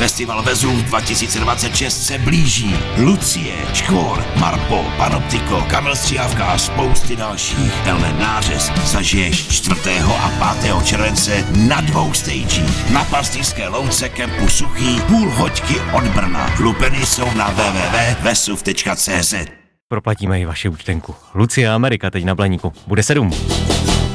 Festival Vezuv 2026 se blíží. Lucie, Škvor, Marpo, Panoptiko, Kamil Stříhavka a spousty dalších. Tenhle nářez zažiješ 4. a 5. července na 2 stagích. Na Pastýřské louce kempu Suchý, půl hoďky od Brna. Lupeny jsou na www.vesuv.cz. Proplatíme i vaši účtenku. Lucie Amerika teď na Blaníku. Bude 7.